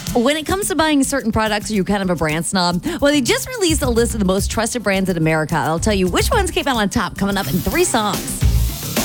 When it comes to buying certain products, are you kind of a brand snob? Well, they just released a list of the most trusted brands in America. I'll tell you which ones came out on top coming up in 3 songs.